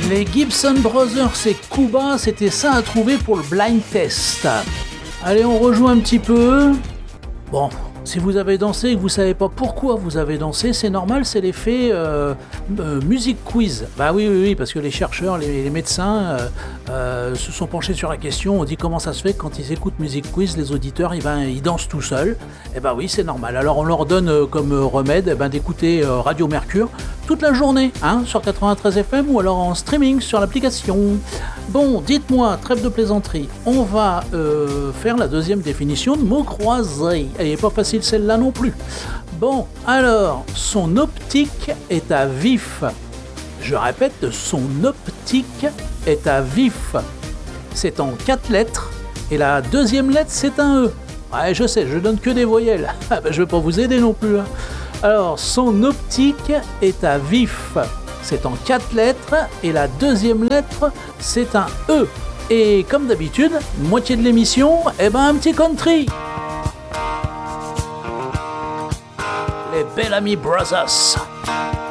Les Gibson Brothers et Kuba, c'était ça à trouver pour le blind test. Allez, on rejoue un petit peu. Bon, si vous avez dansé et que vous savez pas pourquoi vous avez dansé, c'est normal, c'est l'effet music quiz. Bah oui, parce que les chercheurs, les médecins se sont penchés sur la question. On dit comment ça se fait que quand ils écoutent music quiz, les auditeurs, ils dansent tout seuls. Et bah oui, c'est normal. Alors on leur donne comme remède d'écouter Radio Mercure toute la journée, sur 93 FM ou alors en streaming sur l'application. Bon, dites-moi, trêve de plaisanterie, on va faire la deuxième définition de mots croisés. Elle n'est pas facile celle-là non plus. Bon, alors, son optique est à vif. Je répète, son optique est à vif. C'est en 4 lettres et la deuxième lettre c'est un E. Ouais, je sais, je donne que des voyelles. Je vais pas vous aider non plus. Alors, son optique est à vif. C'est en 4 lettres et la deuxième lettre, c'est un E. Et comme d'habitude, moitié de l'émission, un petit country. Les Bellamy Brothers.